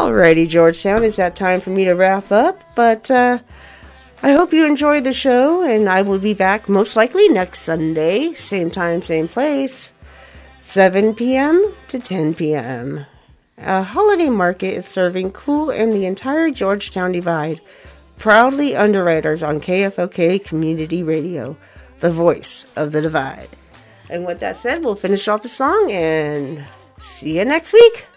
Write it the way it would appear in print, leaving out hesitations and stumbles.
Alrighty, Georgetown, it's that time for me to wrap up, but I hope you enjoyed the show, and I will be back most likely next Sunday, same time, same place, 7 p.m. to 10 p.m. A holiday market is serving cool in the entire Georgetown Divide. Proudly Underwriters on KFOK Community Radio, the voice of the Divide. And with that said, we'll finish off the song and see you next week.